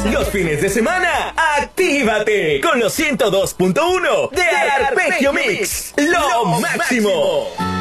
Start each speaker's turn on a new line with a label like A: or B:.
A: Los fines de semana, actívate con los 102.1 de Arpegio Mix. Lo máximo.